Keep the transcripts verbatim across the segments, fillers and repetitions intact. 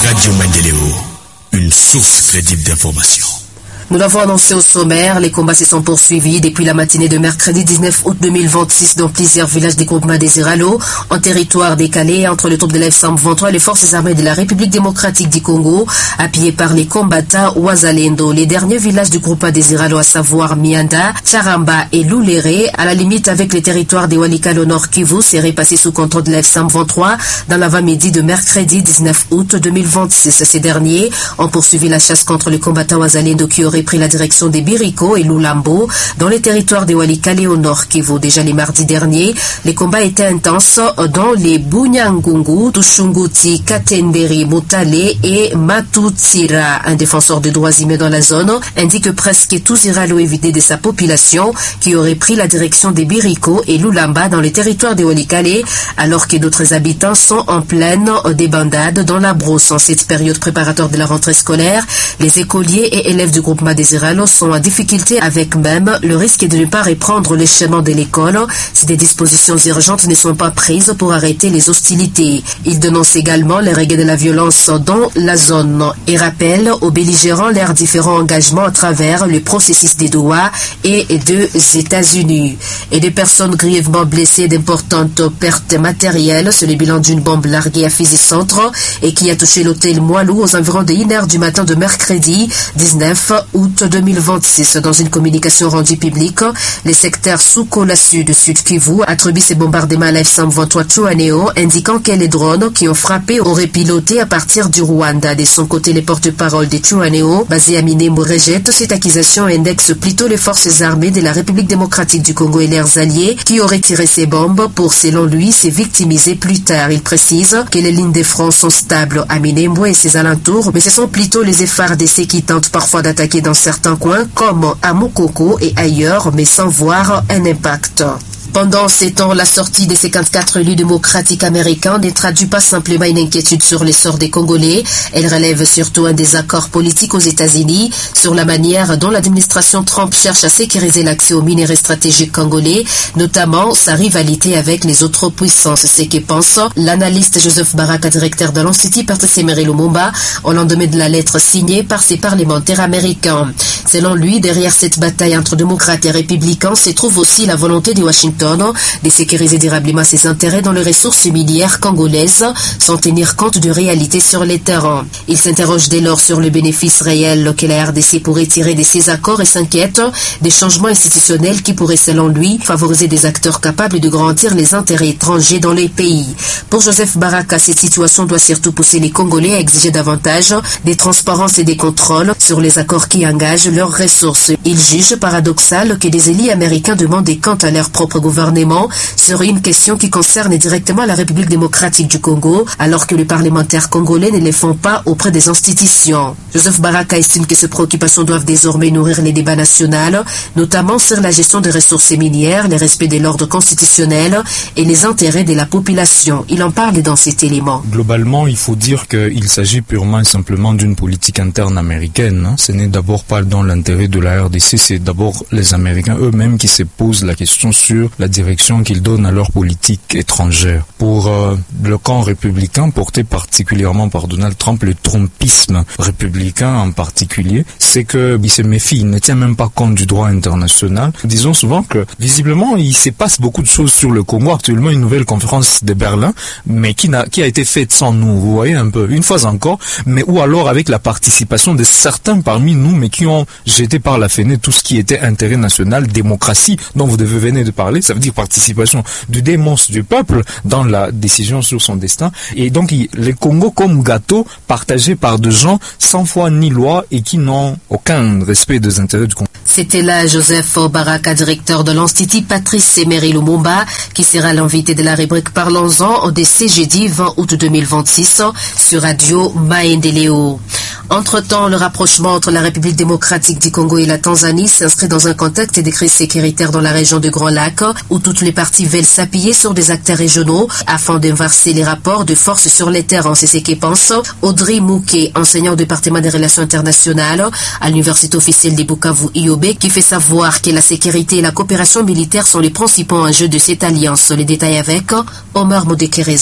Radio Maendeleo, une source crédible d'information. Nous l'avons annoncé au sommaire, les combats se sont poursuivis depuis la matinée de mercredi dix-neuf août deux mille vingt-six dans plusieurs villages des groupements des Iralo, en territoire décalé entre le troupes de l'F cent vingt-trois et les forces armées de la République démocratique du Congo, appuyées par les combattants Wazalendo. Les derniers villages du groupement des Iralo, à savoir Mianda, Charamba et Louléré, à la limite avec les territoires des Walikale au nord Kivu, seraient passés sous contrôle de l'F cent vingt-trois dans l'avant-midi de mercredi dix-neuf août deux mille vingt-six. Ces derniers ont poursuivi la chasse contre les combattants Wazalendo qui auraient pris la direction des Biriko et Lulambo dans les territoires des Walikale au nord Kivu. Déjà les mardis derniers, les combats étaient intenses dans les Bunyangungu, Tushunguti, Katenderi, Mutale et Matutsira. Un défenseur des droits humains dans la zone indique que presque tous Iralo est vidé de sa population qui aurait pris la direction des Biriko et Lulamba dans les territoires des Walikale, alors que d'autres habitants sont en pleine débandade dans la brousse. En cette période préparatoire de la rentrée scolaire, les écoliers et élèves du groupement des Iralo sont en difficulté avec même le risque de ne pas reprendre le chemin de l'école si des dispositions urgentes ne sont pas prises pour arrêter les hostilités. Il dénonce également les règles de la violence dans la zone et rappelle aux belligérants leurs différents engagements à travers le processus des Doha et des États-Unis. Et des personnes grièvement blessées, d'importantes pertes matérielles sur le bilan d'une bombe larguée à Fizi Centre et qui a touché l'hôtel Moilou aux environs de une heure du matin de mercredi dix-neuf août deux mille vingt-six. Dans une communication rendue publique, les secteurs Soukola Sud, Sud Kivu attribuent ces bombardements à la F cent vingt-trois Chouaneo, indiquant que les drones qui ont frappé auraient piloté à partir du Rwanda. De son côté, les porte-paroles de Chouaneo, basés à Minembwe, rejettent cette accusation et indexent plutôt les forces armées de la République démocratique du Congo et leurs alliés qui auraient tiré ces bombes pour, selon lui, se victimiser plus tard. Il précise que les lignes de front sont stables à Minembwe et ses alentours, mais ce sont plutôt les F A R D C qui tentent parfois d'attaquer dans certains coins comme à Mokoko et ailleurs, mais sans voir un impact. Pendant ces temps, la sortie des cinquante-quatre élus démocratiques américains ne traduit pas simplement une inquiétude sur les sorts des Congolais. Elle relève surtout un désaccord politique aux États-Unis sur la manière dont l'administration Trump cherche à sécuriser l'accès aux minerais stratégiques congolais, notamment sa rivalité avec les autres puissances. C'est ce que pense l'analyste Joseph Baraka, directeur de l'Institut Patrice Emery Lumumba, au lendemain de la lettre signée par ses parlementaires américains. Selon lui, derrière cette bataille entre démocrates et républicains se trouve aussi la volonté de Washington de sécuriser durablement ses intérêts dans les ressources minières congolaises sans tenir compte de réalités sur les terrains. Il s'interroge dès lors sur le bénéfice réel que la R D C pourrait tirer de ces accords et s'inquiète des changements institutionnels qui pourraient, selon lui, favoriser des acteurs capables de garantir les intérêts étrangers dans les pays. Pour Joseph Baraka, cette situation doit surtout pousser les Congolais à exiger davantage des transparences et des contrôles sur les accords qui engagent leurs ressources. Il juge paradoxal que des élus américains demandent quant à leur propre gouvernement serait une question qui concerne directement la République démocratique du Congo, alors que les parlementaires congolais ne les font pas auprès des institutions. Joseph Baraka estime que ces préoccupations doivent désormais nourrir les débats nationaux, notamment sur la gestion des ressources minières, le respect de l'ordre constitutionnel et les intérêts de la population. Il en parle dans cet élément. Globalement, il faut dire qu'il s'agit purement et simplement d'une politique interne américaine. Hein. Ce n'est d'abord pas dans l'intérêt de la R D C, c'est d'abord les Américains eux-mêmes qui se posent la question sur la direction qu'ils donnent à leur politique étrangère. Pour euh, le camp républicain, porté particulièrement par Donald Trump, le trumpisme républicain en particulier, c'est que il se méfie, il ne tient même pas compte du droit international. Disons souvent que, visiblement, il se passe beaucoup de choses sur le Congo. Actuellement, une nouvelle conférence de Berlin, mais qui, n'a, qui a été faite sans nous, vous voyez un peu, une fois encore, mais ou alors avec la participation de certains parmi nous, mais qui ont jeté par la fenêtre tout ce qui était intérêt national, démocratie, dont vous devez venir de parler. Ça veut dire participation du démence du peuple dans la décision sur son destin. Et donc, il, le Congo comme gâteau partagé par des gens sans foi ni loi et qui n'ont aucun respect des intérêts du Congo. C'était là Joseph Baraka, directeur de l'Institut Patrice Emery Lumumba, qui sera l'invité de la rubrique Parlons-en de ce jeudi vingt août deux mille vingt-six sur Radio Maendeleo. Entre-temps, le rapprochement entre la République démocratique du Congo et la Tanzanie s'inscrit dans un contexte de crise sécuritaire dans la région du Grand Lac, où toutes les parties veulent s'appuyer sur des acteurs régionaux afin d'inverser les rapports de force sur les terrains. C'est ce que pense Audrey Mouké, enseignant au département des relations internationales à l'université officielle de Bukavu-I O B, qui fait savoir que la sécurité et la coopération militaire sont les principaux enjeux de cette alliance. Les détails avec Omar Modekereza.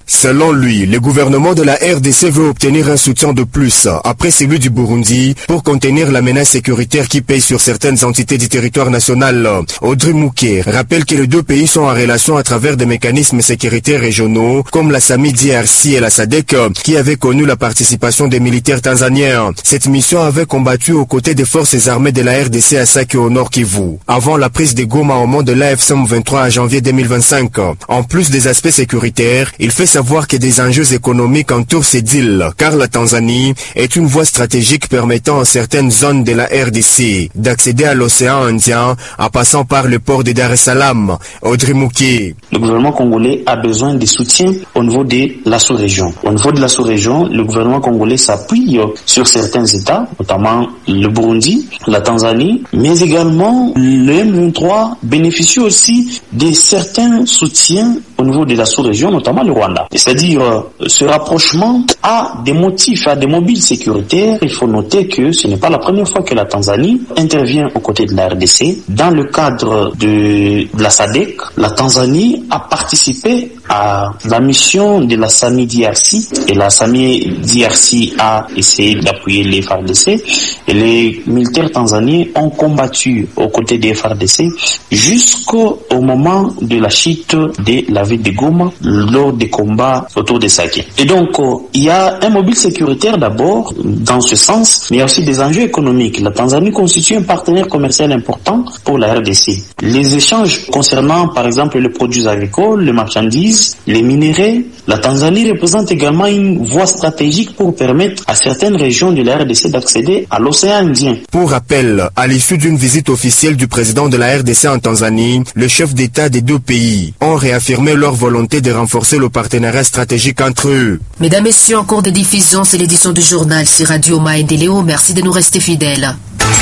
Selon lui, le gouvernement de la R D C veut obtenir un soutien de plus, après celui du Burundi, pour contenir la menace sécuritaire qui pèse sur certaines entités du territoire national. Audrey Mouké rappelle que les deux pays sont en relation à travers des mécanismes sécuritaires régionaux, comme la S A M I D R C et la S A D C, qui avaient connu la participation des militaires tanzaniens. Cette mission avait combattu aux côtés des forces armées de la R D C à Sake au Nord Kivu, avant la prise de Goma au moment de l'A F C M vingt-trois en janvier deux mille vingt-cinq. En plus des aspects sécuritaires, il fait savoir que des enjeux économiques entourent ces deals, car la Tanzanie est une voie stratégique permettant à certaines zones de la R D C d'accéder à l'océan Indien en passant par le port de Dar es Salaam. Audrey Mouké. Le gouvernement congolais a besoin de soutien au niveau de la sous-région. Au niveau de la sous-région, le gouvernement congolais s'appuie sur certains États, notamment le Burundi, la Tanzanie, mais également le M vingt-trois bénéficie aussi de certains soutiens au niveau de la sous-région, notamment le Rwanda. C'est-à-dire, ce rapprochement a des motifs, a des mobiles sécuritaires. Il faut noter que ce n'est pas la première fois que la Tanzanie intervient aux côtés de la R D C. Dans le cadre de la S A D C, la Tanzanie a participé à la mission de la S A M I D R C, et la S A M I D R C a essayé d'appuyer les F A R D C, et les militaires tanzaniens ont combattu aux côtés des F A R D C jusqu'au moment de la chute de la ville de Goma lors des combats autour de Sake. Et donc, il y a un mobile sécuritaire d'abord dans ce sens, mais il y a aussi des enjeux économiques. La Tanzanie constitue un partenaire commercial important pour la R D C. Les échanges concernant par exemple les produits agricoles, les marchandises, les minéraux, la Tanzanie représente également une voie stratégique pour permettre à certaines régions de la R D C d'accéder à l'océan Indien. Pour rappel, à l'issue d'une visite officielle du président de la R D C en Tanzanie, le chef d'État des deux pays ont réaffirmé leur volonté de renforcer le partenariat stratégique entre eux. Mesdames, Messieurs, en cours de diffusion, c'est l'édition du journal sur Radio Maendeleo. Merci de nous rester fidèles.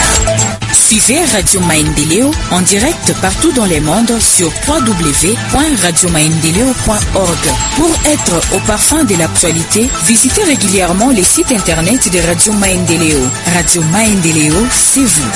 Suivez Radio Maendeleo en direct partout dans le monde sur w w w point radio maendeleo point org. Pour être au parfum de l'actualité, visitez régulièrement les sites internet de Radio Maendeleo. Radio Maendeleo, c'est vous.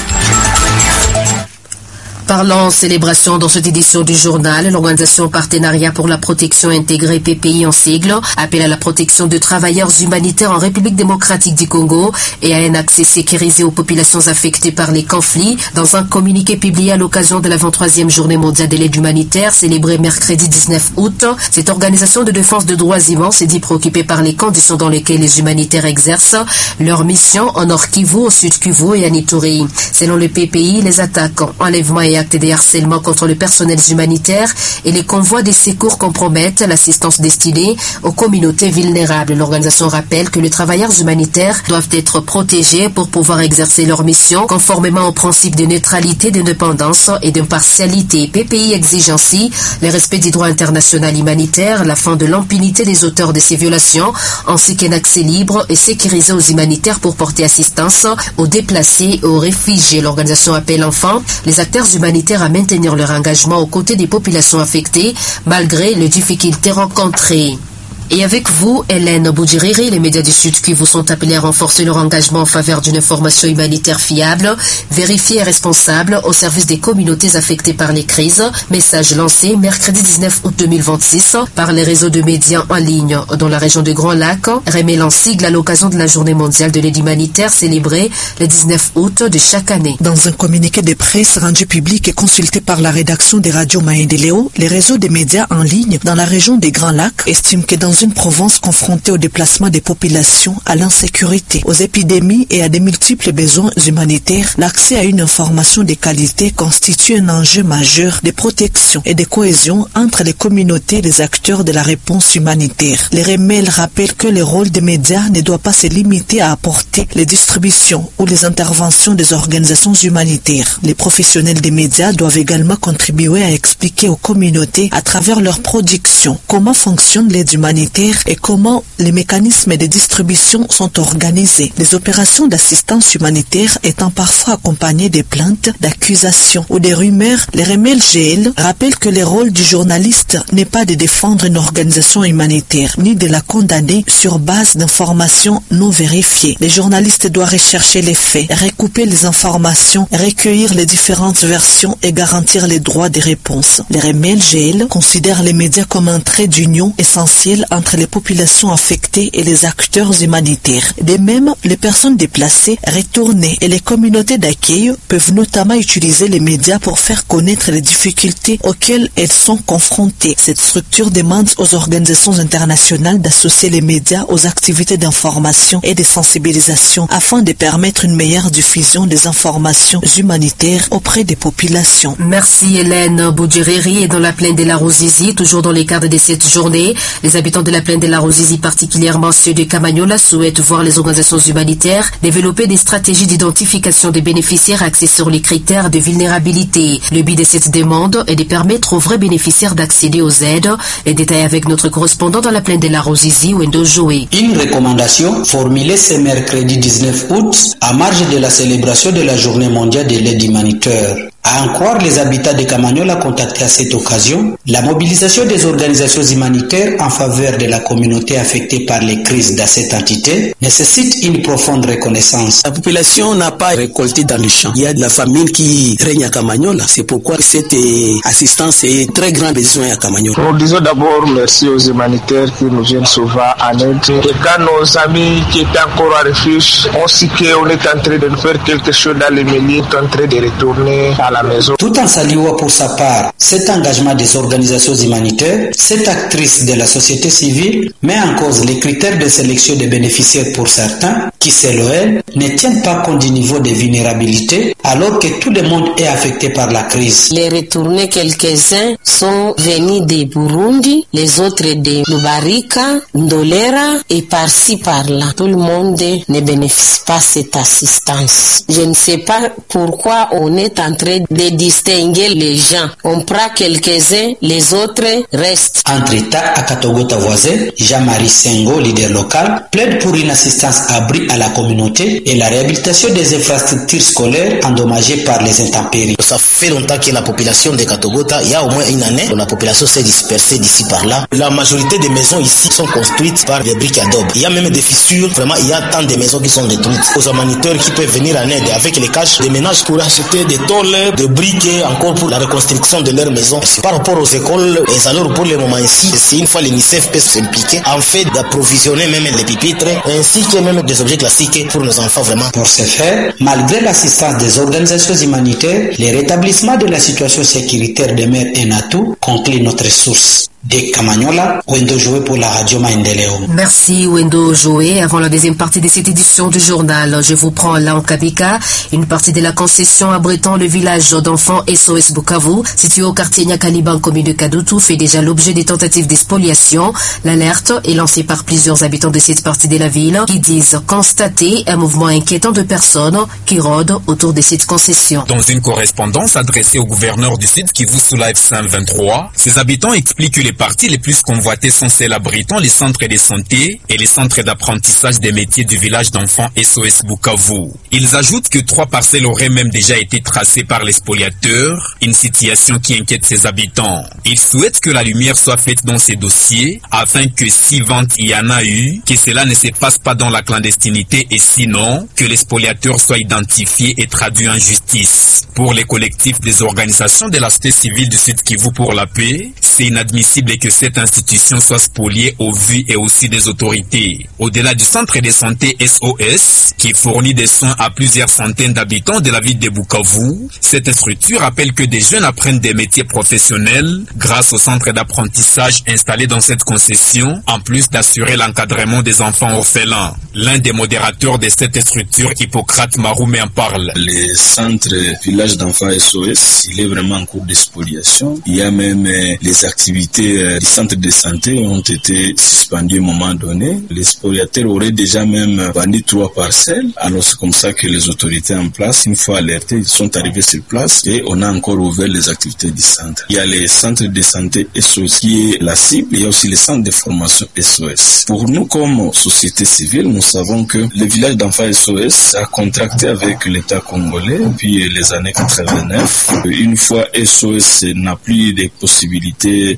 Parlant célébration dans cette édition du journal, l'Organisation Partenariat pour la Protection Intégrée P P I en sigle appelle à la protection de travailleurs humanitaires en République démocratique du Congo et à un accès sécurisé aux populations affectées par les conflits. Dans un communiqué publié à l'occasion de la vingt-troisième journée mondiale de l'aide humanitaire célébrée mercredi dix-neuf août, cette organisation de défense de droits humains s'est dit préoccupée par les conditions dans lesquelles les humanitaires exercent leur mission en Nord Kivu, au Sud Kivu et à Ituri. Selon le P P I, les attaques, enlèvements et actes de harcèlement contre le personnel humanitaire et les convois des secours compromettent l'assistance destinée aux communautés vulnérables. L'organisation rappelle que les travailleurs humanitaires doivent être protégés pour pouvoir exercer leur mission conformément aux principes de neutralité, d'indépendance et d'impartialité. P P I exige ainsi le respect du droit international humanitaire, la fin de l'impunité des auteurs de ces violations, ainsi qu'un accès libre et sécurisé aux humanitaires pour porter assistance aux déplacés et aux réfugiés. L'organisation appelle enfin les acteurs humanitaires à maintenir leur engagement aux côtés des populations affectées malgré les difficultés rencontrées. Et avec vous, Hélène Boudjiriri, les médias du Sud qui vous sont appelés à renforcer leur engagement en faveur d'une information humanitaire fiable, vérifiée et responsable au service des communautés affectées par les crises. Message lancé mercredi dix-neuf août deux mille vingt-six par les réseaux de médias en ligne dans la région de Grand Lac, remet en sigle à l'occasion de la journée mondiale de l'aide humanitaire célébrée le dix-neuf août de chaque année. Dans un communiqué de presse rendu public et consulté par la rédaction des radios Maendeleo, les réseaux des médias en ligne dans la région des Grands Lacs estiment que dans une province confrontée au déplacement des populations, à l'insécurité, aux épidémies et à des multiples besoins humanitaires, l'accès à une information de qualité constitue un enjeu majeur de protection et de cohésion entre les communautés et les acteurs de la réponse humanitaire. Les R M L rappellent que le rôle des médias ne doit pas se limiter à apporter les distributions ou les interventions des organisations humanitaires. Les professionnels des médias doivent également contribuer à expliquer aux communautés à travers leur production comment fonctionne l'aide humanitaire et comment les mécanismes de distribution sont organisés. Les opérations d'assistance humanitaire étant parfois accompagnées des plaintes, d'accusations ou des rumeurs, les R M L G L rappellent que le rôle du journaliste n'est pas de défendre une organisation humanitaire, ni de la condamner sur base d'informations non vérifiées. Les journalistes doivent rechercher les faits, recouper les informations, recueillir les différentes versions et garantir les droits des réponses. Les R M L G L considèrent les médias comme un trait d'union essentiel entre entre les populations affectées et les acteurs humanitaires. De même, les personnes déplacées, retournées et les communautés d'accueil peuvent notamment utiliser les médias pour faire connaître les difficultés auxquelles elles sont confrontées. Cette structure demande aux organisations internationales d'associer les médias aux activités d'information et de sensibilisation afin de permettre une meilleure diffusion des informations humanitaires auprès des populations. Merci Hélène Boudjereri. Et dans la plaine de la Ruzizi, toujours dans le cadre de cette journée, les habitants de la plaine de la Ruzizi, particulièrement ceux de Kamanyola, souhaitent voir les organisations humanitaires développer des stratégies d'identification des bénéficiaires axées sur les critères de vulnérabilité. Le but de cette demande est de permettre aux vrais bénéficiaires d'accéder aux aides. Les détails avec notre correspondant dans la plaine de la Ruzizi, Wendo Joé. Une recommandation formulée ce mercredi dix-neuf août à marge de la célébration de la journée mondiale de l'aide humanitaire. À en croire les habitants de Kamanyola contactés à cette occasion, la mobilisation des organisations humanitaires en faveur de la communauté affectée par les crises dans cette entité nécessite une profonde reconnaissance. La population n'a pas récolté dans le champ. Il y a de la famine qui règne à Kamanyola. C'est pourquoi cette assistance est très grand besoin à Kamanyola. Nous disons d'abord merci aux humanitaires qui nous viennent souvent en aide. Et quand nos amis qui étaient encore à refuge ont su qu'on est en train de faire quelque chose dans les milieux, en train de retourner à la maison. Tout en saluant pour sa part cet engagement des organisations humanitaires, cette actrice de la société civile met en cause les critères de sélection des bénéficiaires pour certains qui, selon elle, ne tiennent pas compte du niveau de vulnérabilité alors que tout le monde est affecté par la crise. Les retournés, quelques-uns sont venus de Burundi, les autres de Lubarika, Ndolera et par-ci par-là. Tout le monde ne bénéficie pas de cette assistance. Je ne sais pas pourquoi on est en train de distinguer les gens. On prend quelques-uns, les autres restent. Entre-temps, à Katogota voisin, Jean-Marie Sengo, leader local, plaide pour une assistance abri à la communauté et la réhabilitation des infrastructures scolaires endommagées par les intempéries. Ça fait longtemps que la population de Katogota, il y a au moins une année, la population s'est dispersée d'ici par là. La majorité des maisons ici sont construites par des briques adobe. Il y a même des fissures, vraiment il y a tant de maisons qui sont détruites. Aux humanitaires qui peuvent venir en aide avec les cash des ménages pour acheter des tôles, de briques encore pour la reconstruction de leur maison. Par rapport aux écoles, et alors pour le moment ici, c'est une fois l'UNICEF peut s'impliquer en fait d'approvisionner même les pupitres ainsi que même des objets classiques pour nos enfants vraiment. Pour ce faire, malgré l'assistance des organisations humanitaires, le rétablissement de la situation sécuritaire demeure un atout, conclut notre source. De Kamanyola, Wendo Joé pour la radio Maendeleo. Merci Wendo Joé. Avant la deuxième partie de cette édition du journal, je vous prends là en Kabika, une partie de la concession abritant le village d'enfants S O S Bukavu, situé au quartier Nyakaliba en commune de Kadutu, fait déjà l'objet des tentatives d'expoliation. L'alerte est lancée par plusieurs habitants de cette partie de la ville qui disent constater un mouvement inquiétant de personnes qui rôdent autour de cette concession. Dans une correspondance adressée au gouverneur du Sud Kivu sous Live cinq vingt-trois, ces habitants expliquent que les parties les plus convoitées sont celles abritant les centres de santé et les centres d'apprentissage des métiers du village d'enfants S O S Bukavu. Ils ajoutent que trois parcelles auraient même déjà été tracées par les spoliateurs, une situation qui inquiète ces habitants. Ils souhaitent que la lumière soit faite dans ces dossiers afin que si vente il y en a eu, que cela ne se passe pas dans la clandestinité et sinon que les spoliateurs soient identifiés et traduits en justice. Pour les collectifs des organisations de la société civile du Sud Kivu pour la paix, c'est inadmissible que cette institution soit spoliée au vu et aussi des autorités. Au-delà du centre de santé S O S, qui fournit des soins à plusieurs centaines d'habitants de la ville de Bukavu, cette structure rappelle que des jeunes apprennent des métiers professionnels grâce au centre d'apprentissage installé dans cette concession, en plus d'assurer l'encadrement des enfants orphelins. L'un des modérateurs de cette structure, Hippocrate Maroumé, en parle. Le centre village d'enfants S O S, il est vraiment en cours de spoliation. Il y a même euh, les activités les centres de santé ont été suspendus à un moment donné. Les spoliateurs auraient déjà même vendu trois parcelles. Alors c'est comme ça que les autorités en place, une fois alertés, ils sont arrivés sur place et on a encore ouvert les activités du centre. Il y a les centres de santé S O S qui est la cible. Il y a aussi les centres de formation S O S. Pour nous, comme société civile, nous savons que le village d'enfants S O S a contracté avec l'État congolais depuis les années quatre-vingt-neuf. Une fois S O S n'a plus de possibilités de pouvoir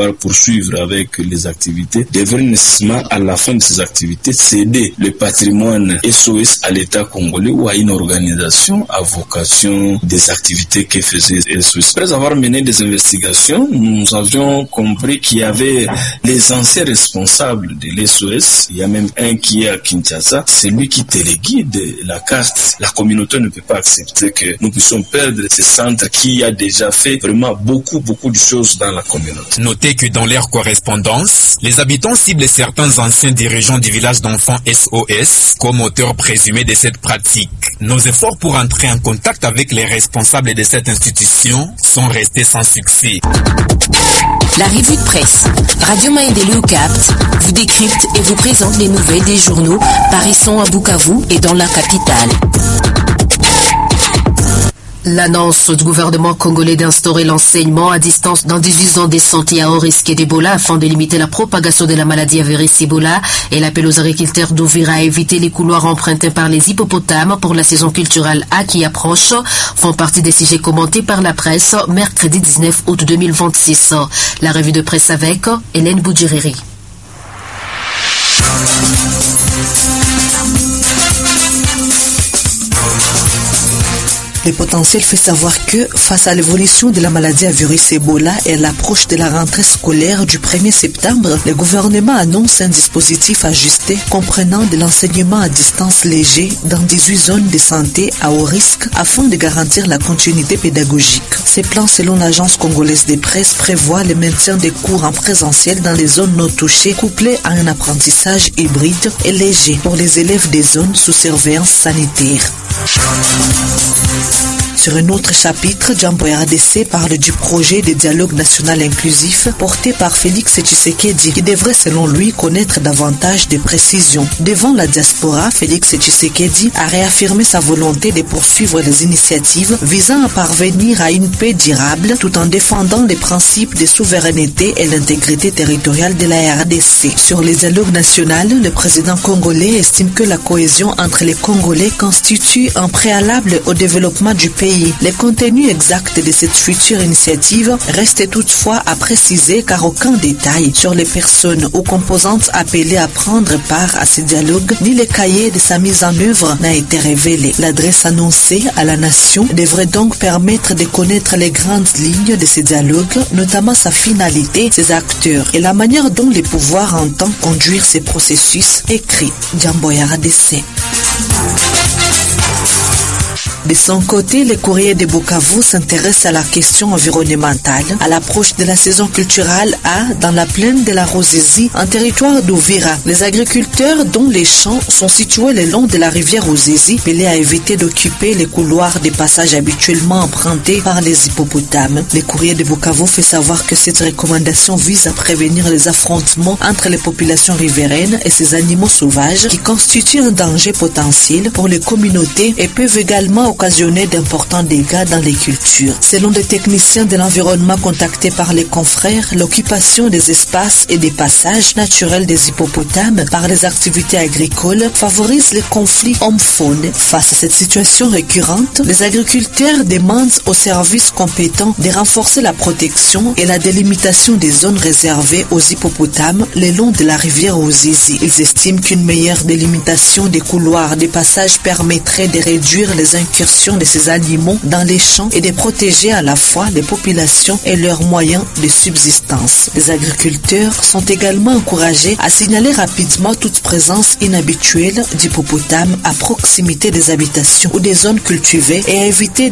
pouvoir poursuivre avec les activités, devrait nécessairement à la fin de ces activités céder le patrimoine S O S à l'État congolais ou à une organisation à vocation des activités que faisait S O S. Après avoir mené des investigations, nous avions compris qu'il y avait les anciens responsables de l'S O S. Il y a même un qui est à Kinshasa. C'est lui qui téléguide la carte. La communauté ne peut pas accepter que nous puissions perdre ce centre qui a déjà fait vraiment beaucoup, beaucoup de choses dans la communauté. Notez que dans leur correspondance, les habitants ciblent certains anciens dirigeants du village d'enfants S O S comme auteurs présumés de cette pratique. Nos efforts pour entrer en contact avec les responsables de cette institution sont restés sans succès. La revue de presse Radio Maendeleo capte, vous décrypte et vous présente les nouvelles des journaux paraissant à Bukavu et dans la capitale. L'annonce du gouvernement congolais d'instaurer l'enseignement à distance dans dix-huit zones de santé à haut risque d'Ebola afin de limiter la propagation de la maladie à virus Ebola et l'appel aux agriculteurs d'Ouvira à éviter les couloirs empruntés par les hippopotames pour la saison culturelle A qui approche font partie des sujets commentés par la presse mercredi dix-neuf août deux mille vingt-six. La revue de presse avec Hélène Boudjiriri. Le potentiel fait savoir que, face à l'évolution de la maladie à virus Ebola et à l'approche de la rentrée scolaire du premier septembre, le gouvernement annonce un dispositif ajusté comprenant de l'enseignement à distance léger dans dix-huit zones de santé à haut risque afin de garantir la continuité pédagogique. Ces plans, selon l'agence congolaise des presses, prévoient le maintien des cours en présentiel dans les zones non touchées couplées à un apprentissage hybride et léger pour les élèves des zones sous surveillance sanitaire. Sur un autre chapitre, Jambo R D C parle du projet de dialogue national inclusif porté par Félix Tshisekedi qui devrait selon lui connaître davantage de précisions. Devant la diaspora, Félix Tshisekedi a réaffirmé sa volonté de poursuivre les initiatives visant à parvenir à une paix durable tout en défendant les principes de souveraineté et l'intégrité territoriale de la R D C. Sur le dialogue national, le président congolais estime que la cohésion entre les Congolais constitue un préalable au développement du pays. Le contenu exact de cette future initiative reste toutefois à préciser car aucun détail sur les personnes ou composantes appelées à prendre part à ce dialogue ni le cahier de sa mise en œuvre n'a été révélé. L'adresse annoncée à la nation devrait donc permettre de connaître les grandes lignes de ce dialogue, notamment sa finalité, ses acteurs et la manière dont les pouvoirs entendent conduire ces processus, écrit Jambo R D C. De son côté, le courrier de Bukavu s'intéresse à la question environnementale à l'approche de la saison culturelle A dans la plaine de la Ruzizi, en territoire d'Ouvira. Les agriculteurs dont les champs sont situés le long de la rivière Ruzizi appelés à éviter d'occuper les couloirs des passages habituellement empruntés par les hippopotames. Le courrier de Bukavu fait savoir que cette recommandation vise à prévenir les affrontements entre les populations riveraines et ces animaux sauvages qui constituent un danger potentiel pour les communautés et peuvent également occasionner d'importants dégâts dans les cultures. Selon des techniciens de l'environnement contactés par les confrères, l'occupation des espaces et des passages naturels des hippopotames par les activités agricoles favorise les conflits homme-faune. Face à cette situation récurrente, les agriculteurs demandent aux services compétents de renforcer la protection et la délimitation des zones réservées aux hippopotames le long de la rivière Ruzizi. Ils estiment qu'une meilleure délimitation des couloirs des passages permettrait de réduire les incursions de ces animaux dans les champs et de protéger à la fois les populations et leurs moyens de subsistance. Les agriculteurs sont également encouragés à signaler rapidement toute présence inhabituelle d'hippopotames à proximité des habitations ou des zones cultivées et à éviter